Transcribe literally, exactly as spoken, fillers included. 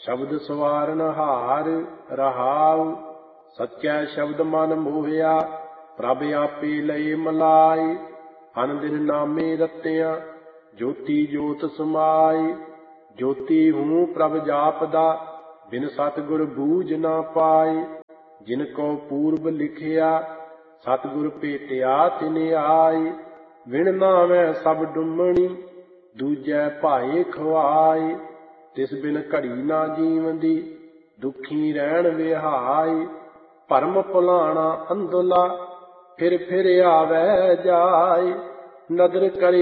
ਸ਼ਬਦ ਸਵਾਰਨ ਹਾਰ ਰਹਾਉ। ਸੱਚੈ ਸ਼ਬਦ ਮਨ ਮੋਹਿਆ ਪ੍ਰਭ ਆਪੇ ਲਏ ਮਲਾਈ। ਅਨ ਦਿਨ ਨਾਮੇ ਰਤਿਆ ਜੋਤੀ ਜੋਤ ਸਮਾਈ। ਜੋਤੀ ਹੂੰ ਪ੍ਰਭ ਜਾਪਦਾ ਬਿਨ ਸਤਿਗੁਰ ਬੂਝ ਨਾ ਪਾਈ। ਜਿਨ ਕੋ ਪੂਰਬ ਲਿਖਿਆ ਸਤਿਗੁਰ ਭੇਟਿਆ ਤਿਨ ਆਈ। ਵਿਣ ਨਾਵੈ ਸਭ ਡੁੰਮਣੀ ਦੂਜੈ ਭਾਏ ਖਵਾਈ। ਤਿਸ ਬਿਨ ਘੜੀ ਨਾ ਜੀਵਦੀ ਦੁਖੀ ਰਹਿਣ ਵਿਹਾਈ। ਭਰਮ ਭੁਲਾਣਾ ਅੰਧਲਾ ਫਿਰ ਫਿਰ ਆਵੈ ਜਾਇ। ਨਦਰ ਕਰੇ